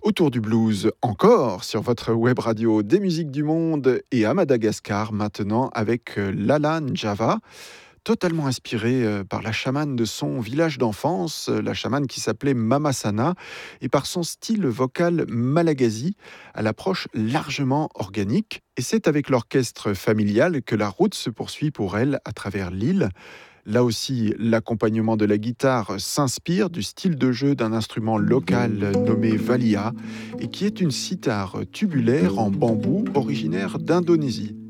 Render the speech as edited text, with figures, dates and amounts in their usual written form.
Autour du blues encore sur votre web radio des musiques du monde et à Madagascar maintenant avec Lala Njava, totalement inspirée par la chamane de son village d'enfance, la chamane qui s'appelait Mama Sana, et par son style vocal malagasy à l'approche largement organique. Et c'est avec l'orchestre familial que la route se poursuit pour elle à travers l'île. Là aussi, l'accompagnement de la guitare s'inspire du style de jeu d'un instrument local nommé valia et qui est une cithare tubulaire en bambou originaire d'Indonésie.